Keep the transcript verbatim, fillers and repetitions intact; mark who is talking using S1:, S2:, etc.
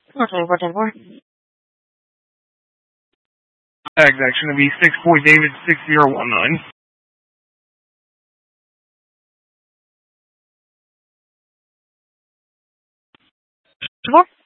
S1: Okay, four ten four.
S2: Tag's actually going to be six four David six zero one nine.
S1: Four.